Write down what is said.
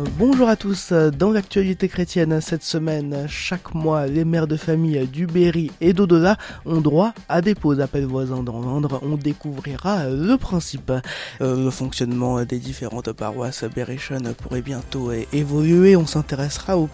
Bonjour à tous, dans l'actualité chrétienne cette semaine, chaque mois les mères de famille du Berry et d'au-delà ont droit à des pauses appels voisins dans l'Indre. On découvrira le principe. Le fonctionnement des différentes paroisses berrichonnes pourrait bientôt évoluer. On s'intéressera aux